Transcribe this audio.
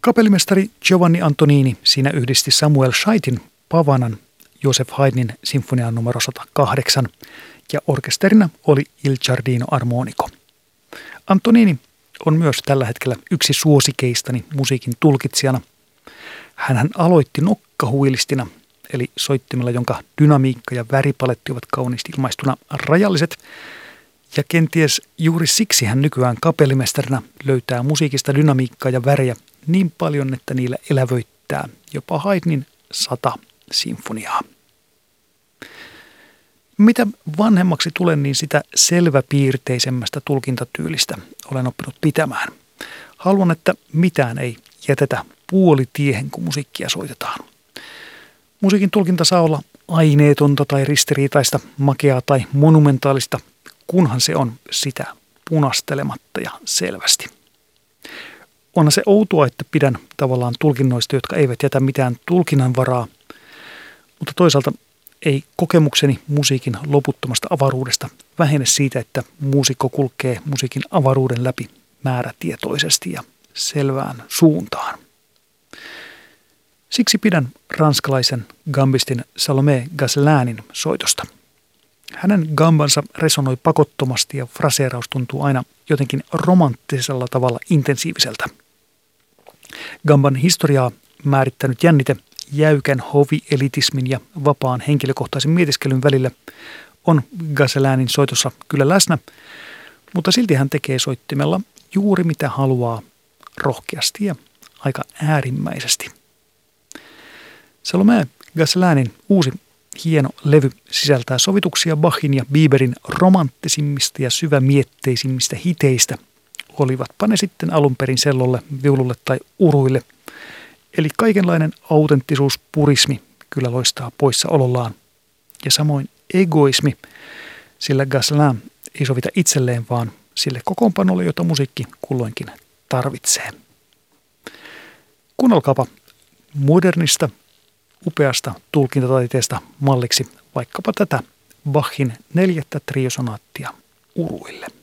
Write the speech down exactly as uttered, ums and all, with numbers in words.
Kapellimestari Giovanni Antonini siinä yhdisti Samuel Scheitin Pavanan Joseph Haydnin sinfonian numero sata kahdeksan ja orkesterina oli Il Giardino Armonico. Antonini on myös tällä hetkellä yksi suosikeistani musiikin tulkitsijana. Hänhän aloitti nokkahuilistina, eli soittimella, jonka dynamiikka ja väripaletti ovat kauniisti ilmaistuna rajalliset. Ja kenties juuri siksi hän nykyään kapellimestarina löytää musiikista dynamiikkaa ja värejä niin paljon, että niillä elävöittää jopa Haydnin sata sinfoniaa. Mitä vanhemmaksi tulen, niin sitä selväpiirteisemmästä tulkintatyylistä olen oppinut pitämään. Haluan, että mitään ei jätetä puolitiehen, kun musiikkia soitetaan. Musiikin tulkinta saa olla aineetonta tai ristiriitaista, makeaa tai monumentaalista, kunhan se on sitä punastelematta ja selvästi. Onhan se outoa, että pidän tavallaan tulkinnoista, jotka eivät jätä mitään tulkinnanvaraa, mutta toisaalta ei kokemukseni musiikin loputtomasta avaruudesta vähene siitä, että muusikko kulkee musiikin avaruuden läpi määrätietoisesti ja selvään suuntaan. Siksi pidän ranskalaisen gambistin Salomé Gasselanin soitosta. Hänen gambansa resonoi pakottomasti ja fraseeraus tuntuu aina jotenkin romanttisella tavalla intensiiviseltä. Gamban historiaa määrittänyt jännite jäykän hovielitismin ja vapaan henkilökohtaisen mietiskelyn välillä on Gasselanin soitossa kyllä läsnä, mutta silti hän tekee soittimella juuri mitä haluaa rohkeasti ja aika äärimmäisesti. Salomé Gasselanin uusi hieno levy sisältää sovituksia Bachin ja Bieberin romanttisimmista ja syvämietteisimmistä hiteistä, olivatpa ne sitten alun perin sellolle, viululle tai uruille. Eli kaikenlainen autenttisuuspurismi kyllä loistaa poissaolollaan. Ja samoin egoismi, sillä Gasselin ei sovita itselleen, vaan sille kokoonpanolle, jota musiikki kulloinkin tarvitsee. Kuunnelkaapa modernista, upeasta tulkintataiteesta malliksi vaikkapa tätä Bachin neljättä triosonaattia uruille.